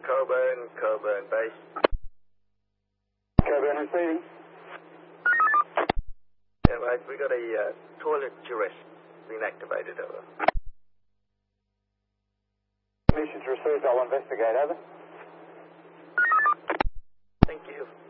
Coburn base. Coburn receiving. Yeah, mate, we got a toilet duress being activated, over. Missions received, I'll investigate, over. Thank you.